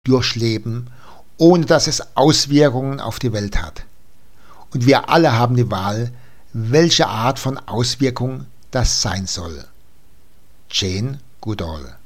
durchleben, ohne dass es Auswirkungen auf die Welt hat. Und wir alle haben die Wahl, welche Art von Auswirkung das sein soll. Jane Goodall.